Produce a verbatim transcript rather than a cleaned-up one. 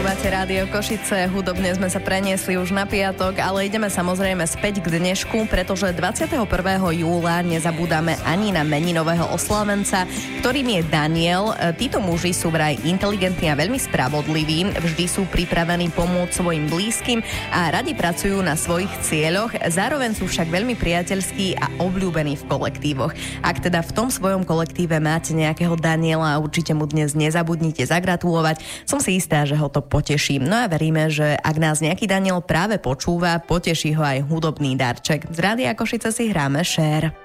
Počúvate Rádio Košice, hudobne sme sa preniesli už na piatok, ale ideme samozrejme späť k dnešku, pretože dvadsiateho prvého júla nezabúdame ani na meninového oslávenca, ktorým je Daniel. Títo muži sú vraj inteligentní a veľmi spravodliví, vždy sú pripravení pomôcť svojim blízkym a radi pracujú na svojich cieľoch, zároveň sú však veľmi priateľskí a obľúbení v kolektívoch. Ak teda v tom svojom kolektíve máte nejakého Daniela, určite mu dnes nezabudnite zagratulovať. Som si istá, že ho to poteší. No a veríme, že ak nás nejaký Daniel práve počúva, poteší ho aj hudobný darček. Z Rádia Košice si hráme Share.